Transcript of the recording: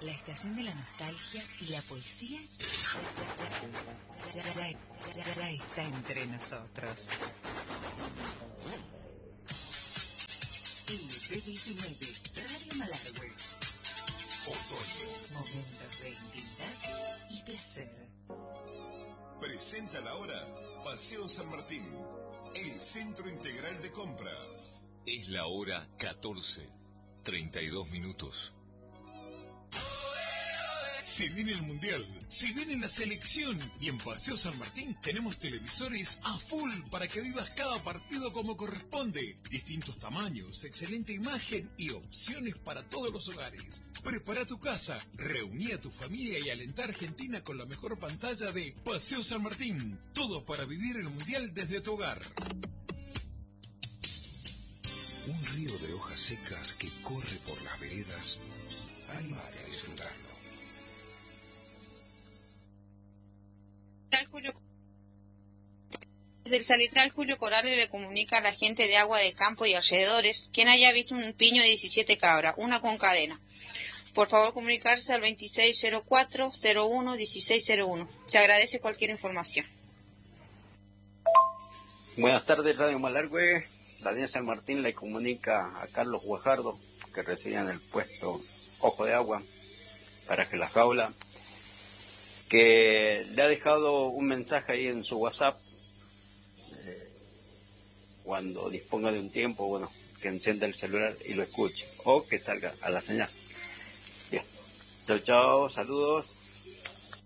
La estación de la nostalgia y la poesía ya está entre nosotros. LP19, Radio Malargüe. Otoño. Momentos de intimidad y placer. Presenta la hora Paseo San Martín, el centro integral de compras. Es la hora 14, 32 minutos. Se viene el Mundial, se viene la selección y en Paseo San Martín tenemos televisores a full para que vivas cada partido como corresponde. Distintos tamaños, excelente imagen y opciones para todos los hogares. Prepara tu casa, reuní a tu familia y alentá a Argentina con la mejor pantalla de Paseo San Martín. Todo para vivir el Mundial desde tu hogar. Un río de hojas secas que corre por las veredas. Anímate a disfrutarlo. Desde el Salitral Julio Corales le comunica a la gente de Agua de Campo y alrededores quien haya visto un piño de 17 cabras, una con cadena. Por favor comunicarse al 2604-01-1601. Se agradece cualquier información. Buenas tardes, Radio Malargüe. Daniel San Martín le comunica a Carlos Guajardo, que reside en el puesto Ojo de Agua, para que la jaula, que le ha dejado un mensaje ahí en su WhatsApp. Cuando disponga de un tiempo, bueno, que encienda el celular y lo escuche, o que salga a la señal. Bien. Chao, chao, saludos.